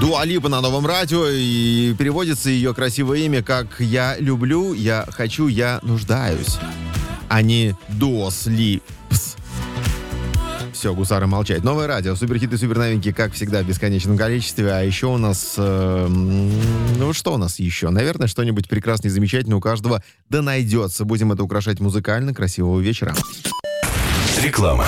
Дуа Липа на Новом радио, и переводится ее красивое имя как «Я люблю, я хочу, я нуждаюсь», а не «Дуос Липс». Все, гусары молчать. Новое радио, суперхиты, суперновинки, как всегда, в бесконечном количестве. А еще у нас... ну, что у нас еще? Наверное, что-нибудь прекрасное и замечательное у каждого да найдется. Будем это украшать музыкально. Красивого вечера. Реклама.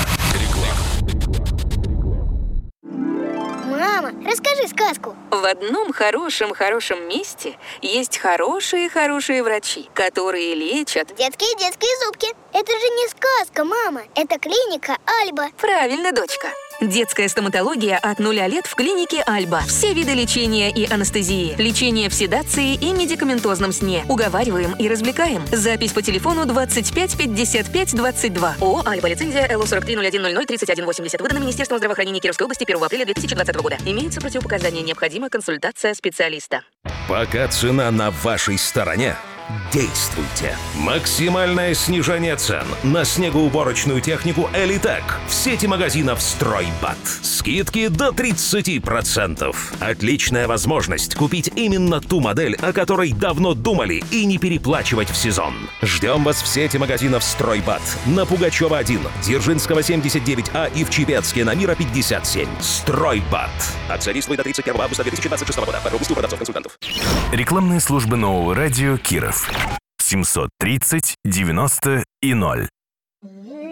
Мама, расскажи сказку. В одном хорошем месте есть хорошие врачи, которые лечат... Детские зубки. Это же не сказка, мама. Это клиника Альба. Правильно, дочка. Детская стоматология от 0 лет в клинике Альба. Все виды лечения и анестезии. Лечение в седации и медикаментозном сне. Уговариваем и развлекаем. Запись по телефону 25 55 22. ООО «Альба». Лицензия ЛО 4301003180. Выдана Министерством здравоохранения Кировской области 1 апреля 2020 года. Имеются противопоказания. Необходима консультация специалиста. Пока цена на вашей стороне, действуйте. Максимальное снижение цен на снегоуборочную технику «Элитек» в сети магазинов «Стройбат». Скидки до 30%. Отличная возможность купить именно ту модель, о которой давно думали, и не переплачивать в сезон. Ждем вас в сети магазинов «Стройбат» на Пугачева 1, Дзержинского 79А и в Чепецке на Мира 57. «Стройбат». Акция действует до 31 августа 2026 года. Подробности у продавцов-консультантов. Рекламные службы Нового радио Киров. 730 90 и 0.